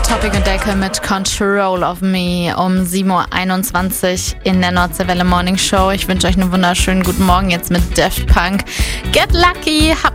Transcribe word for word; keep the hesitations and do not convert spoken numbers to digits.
Topic und Deckel mit Control of Me um sieben Uhr einundzwanzig in der Nordseewelle Morning Show. Ich wünsche euch einen wunderschönen guten Morgen jetzt mit Daft Punk. Get Lucky, habt